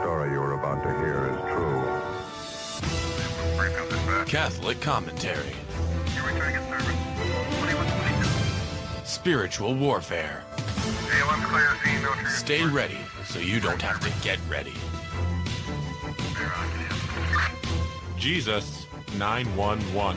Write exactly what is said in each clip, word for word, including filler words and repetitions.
story you are about to hear is true. Catholic commentary. Spiritual warfare. Stay ready so you don't have to get ready. Jesus nine one one.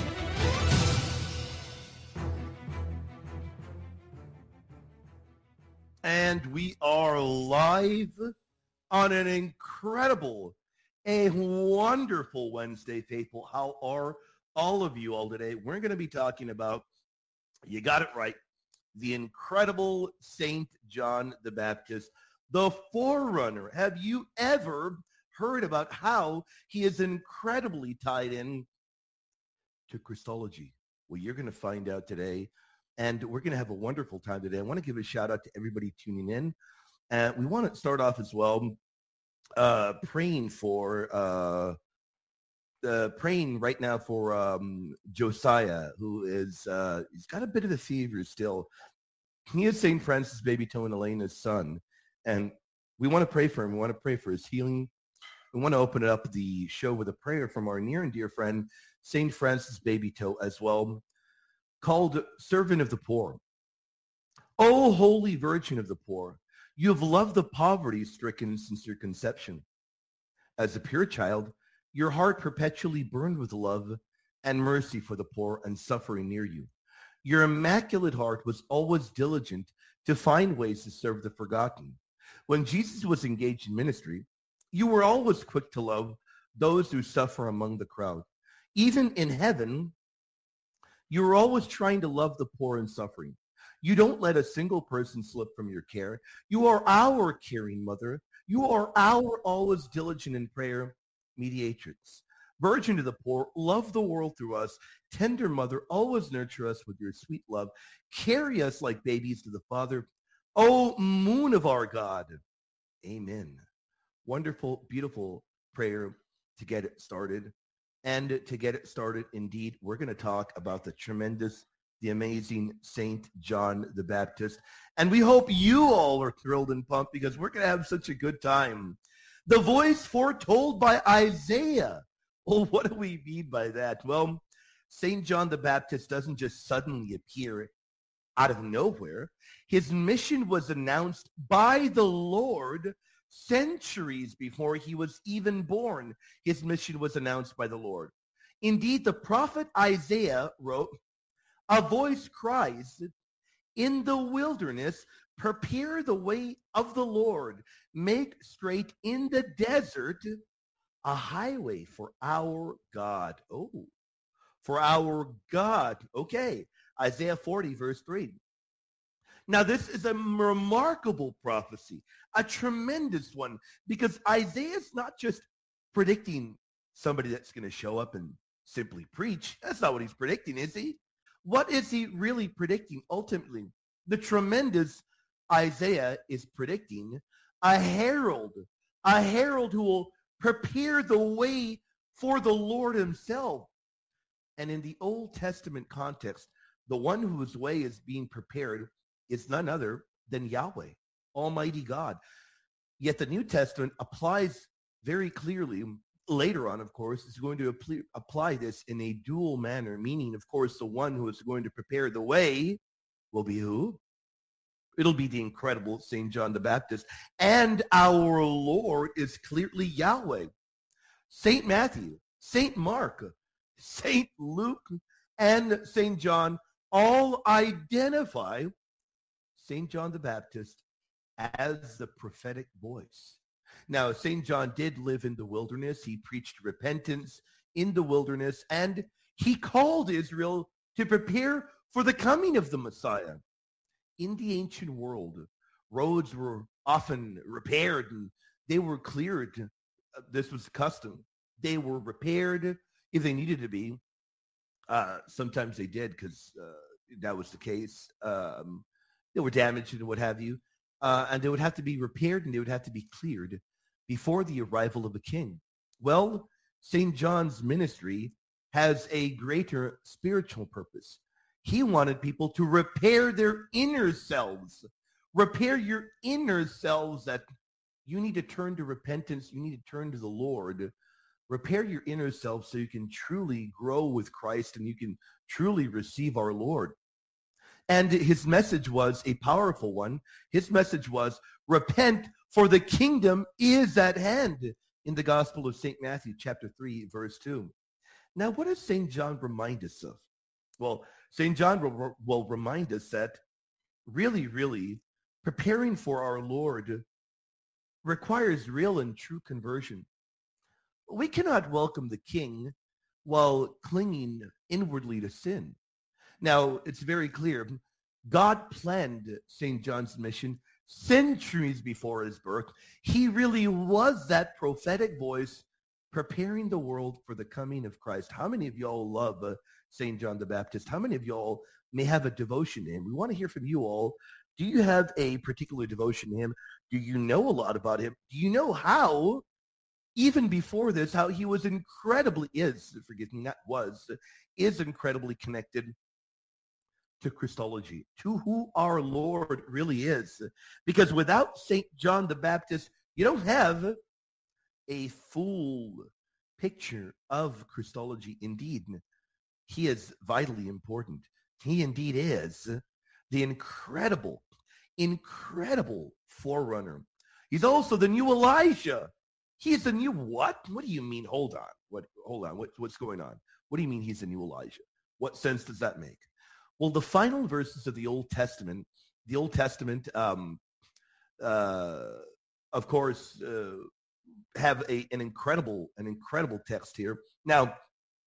And we are live on an incredible, a wonderful Wednesday, faithful. How are all of you all today? We're going to be talking about, you got it right, the incredible Saint John the Baptist, the forerunner. Have you ever heard about how he is incredibly tied in to Christology? Well, you're going to find out today. And we're going to have a wonderful time today. I want to give a shout out to everybody tuning in. And we want to start off as well uh, praying for, uh, uh, praying right now for um, Josiah, who is, uh, he's got a bit of a fever still. He is Saint Francis Baby Toe and Elena's son. And we want to pray for him. We want to pray for his healing. We want to open up the show with a prayer from our near and dear friend, Saint Francis Baby Toe as well, called Servant of the Poor. O Holy Virgin of the Poor, you have loved the poverty-stricken since your conception. As a pure child, your heart perpetually burned with love and mercy for the poor and suffering near you. Your immaculate heart was always diligent to find ways to serve the forgotten. When Jesus was engaged in ministry, you were always quick to love those who suffer among the crowd. Even in heaven, you're always trying to love the poor and suffering. You don't let a single person slip from your care. You are our caring mother. You are our always diligent in prayer mediatrix. Virgin to the poor, love the world through us. Tender mother, always nurture us with your sweet love. Carry us like babies to the Father. O moon of our God. Amen. Wonderful, beautiful prayer to get it started. And to get it started, indeed, we're going to talk about the tremendous, the amazing Saint John the Baptist. And we hope you all are thrilled and pumped because we're going to have such a good time. The voice foretold by Isaiah. Well, what do we mean by that? Well, Saint John the Baptist doesn't just suddenly appear out of nowhere. His mission was announced by the Lord centuries before he was even born. His mission was announced by the Lord. Indeed, the prophet Isaiah wrote, "A voice cries, in the wilderness, prepare the way of the Lord. Make straight in the desert a highway for our God." Oh, for our God. Okay, Isaiah forty, verse three. Now, this is a remarkable prophecy, a tremendous one, because Isaiah is not just predicting somebody that's going to show up and simply preach. That's not what he's predicting, is he? What is he really predicting ultimately? The tremendous Isaiah is predicting a herald, a herald who will prepare the way for the Lord himself. And in the Old Testament context, the one whose way is being prepared is none other than Yahweh, Almighty God. Yet the New Testament applies very clearly, later on, of course, is going to apply, apply this in a dual manner, meaning, of course, the one who is going to prepare the way will be who? It'll be the incredible Saint John the Baptist. And our Lord is clearly Yahweh. Saint Matthew, Saint Mark, Saint Luke, and Saint John all identify Saint John the Baptist as the prophetic voice. Now, Saint John did live in the wilderness. He preached repentance in the wilderness, and he called Israel to prepare for the coming of the Messiah. In the ancient world, roads were often repaired and they were cleared. This was custom. They were repaired if they needed to be. Uh, sometimes they did because uh, that was the case. Um, they were damaged and what have you. Uh, and they would have to be repaired and they would have to be cleared before the arrival of a king. Well, Saint John's ministry has a greater spiritual purpose. He wanted people to repair their inner selves. Repair your inner selves that You need to turn to repentance. You need to turn to the Lord. Repair your inner self so you can truly grow with Christ and you can truly receive our Lord. And his message was a powerful one. His message was, repent, for the kingdom is at hand, in the Gospel of Saint Matthew, chapter three, verse two. Now, what does Saint John remind us of? Well, Saint John will, will remind us that really, really, preparing for our Lord requires real and true conversion. We cannot welcome the King while clinging inwardly to sin. Now, it's very clear. God planned Saint John's mission centuries before his birth. He really was that prophetic voice preparing the world for the coming of Christ. How many of y'all love uh, Saint John the Baptist? How many of y'all may have a devotion to him? We want to hear from you all. Do you have a particular devotion to him? Do you know a lot about him? Do you know how, even before this, how he was incredibly, is, forgive me, not was, is incredibly connected to Christology, to who our Lord really is? Because without Saint John the Baptist, you don't have a full picture of Christology. Indeed, he is vitally important. He indeed is the incredible, incredible forerunner. He's also the new Elijah. He's the new what? What do you mean? Hold on. What? Hold on. What, what's going on? What do you mean he's the new Elijah? What sense does that make? Well, the final verses of the Old Testament, the Old Testament, um, uh, of course, uh, have a, an incredible, an incredible text here. Now,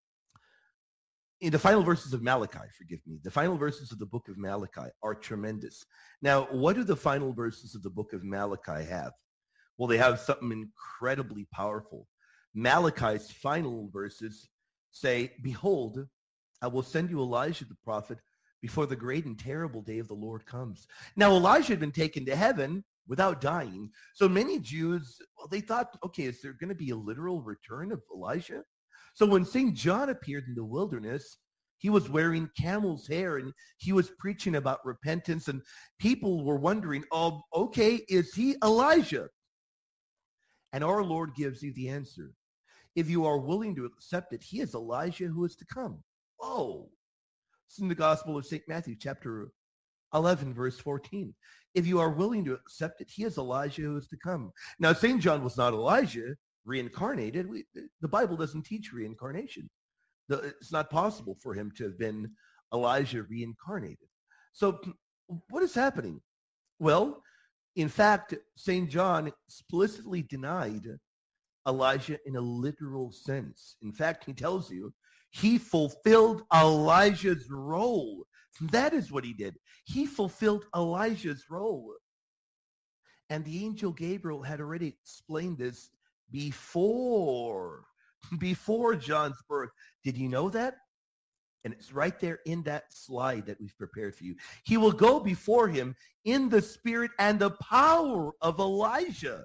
in the final verses of Malachi, forgive me, the final verses of the book of Malachi are tremendous. Now, what do the final verses of the book of Malachi have? Well, they have something incredibly powerful. Malachi's final verses say, behold, I will send you Elijah the prophet before the great and terrible day of the Lord comes. Now, Elijah had been taken to heaven without dying. So many Jews, well, they thought, okay, is there going to be a literal return of Elijah? So when Saint John appeared in the wilderness, he was wearing camel's hair and he was preaching about repentance, and people were wondering, oh, okay, is he Elijah? And our Lord gives you the answer. If you are willing to accept it, he is Elijah who is to come. Whoa. It's in the Gospel of Saint Matthew, chapter eleven, verse fourteen. If you are willing to accept it, he is Elijah who is to come. Now, Saint John was not Elijah reincarnated. We, the Bible doesn't teach reincarnation. The, it's not possible for him to have been Elijah reincarnated. So what is happening? Well, in fact, Saint John explicitly denied Elijah in a literal sense. In fact, he tells you he fulfilled Elijah's role. That is what he did. He fulfilled Elijah's role. And the angel Gabriel had already explained this before, before John's birth. Did you know that? And it's right there in that slide that we've prepared for you. He will go before him in the spirit and the power of Elijah.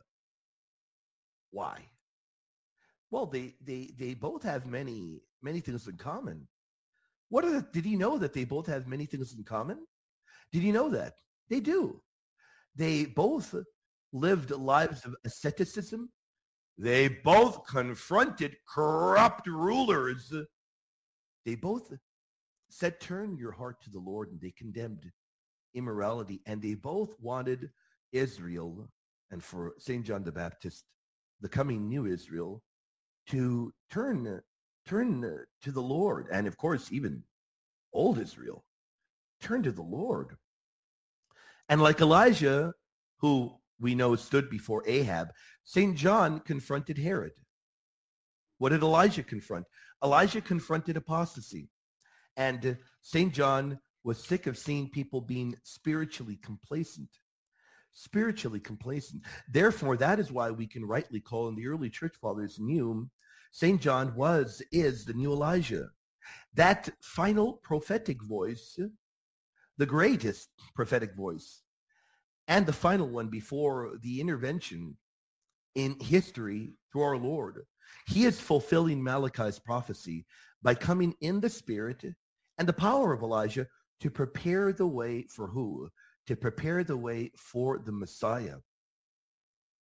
Why? Well, they they they both have many many things in common. What are the, did you know that they both have many things in common? Did you know that? They do. They both lived lives of asceticism. They both confronted corrupt rulers. They both said, turn your heart to the Lord, and they condemned immorality. And they both wanted Israel, and for Saint John the Baptist, the coming new Israel, to turn, turn to the Lord. And of course, even old Israel, turn to the Lord. And like Elijah, who we know stood before Ahab, Saint John confronted Herod. What did Elijah confront? Elijah confronted apostasy. And Saint John was sick of seeing people being spiritually complacent. Spiritually complacent. Therefore, that is why we can rightly call, in the early church fathers knew, Saint John was, is the new Elijah. That final prophetic voice, the greatest prophetic voice, and the final one before the intervention in history through our Lord. He is fulfilling Malachi's prophecy by coming in the spirit and the power of Elijah to prepare the way for who? To prepare the way for the Messiah.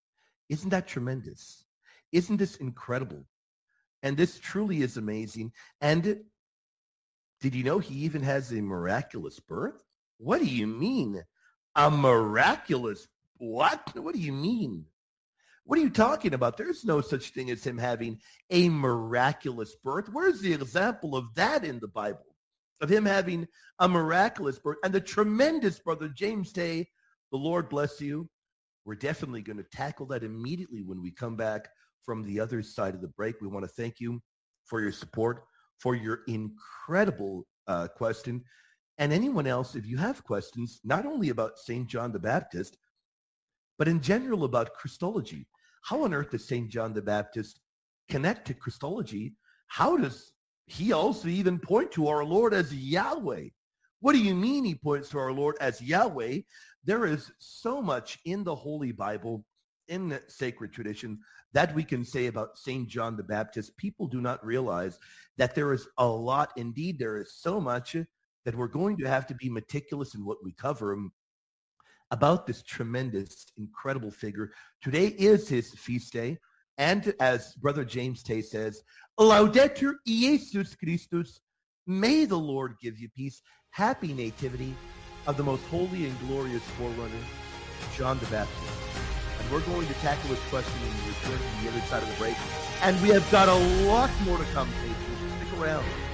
Isn't that tremendous? Isn't this incredible? And this truly is amazing. And did you know he even has a miraculous birth? What do you mean? A miraculous what? What do you mean? What are you talking about? There's no such thing as him having a miraculous birth. Where's the example of that in the Bible? Of him having a miraculous birth? And the tremendous brother James Tay, the Lord bless you. We're definitely going to tackle that immediately when we come back from the other side of the break. We want to thank you for your support, for your incredible uh, question. And anyone else, if you have questions, not only about Saint John the Baptist, but in general about Christology. How on earth does Saint John the Baptist connect to Christology? How does he also even point to our Lord as Yahweh? What do you mean he points to our Lord as Yahweh? There is so much in the Holy Bible, in the sacred tradition, that we can say about Saint John the Baptist. People do not realize that there is a lot. Indeed, there is so much that we're going to have to be meticulous in what we cover about this tremendous, incredible figure. Today is his feast day. And as Brother James Tay says, Laudetur Jesus Christus, may the Lord give you peace. Happy nativity of the most holy and glorious forerunner, John the Baptist. And we're going to tackle this question when we return to the other side of the break. And we have got a lot more to come, faithful. Stick around.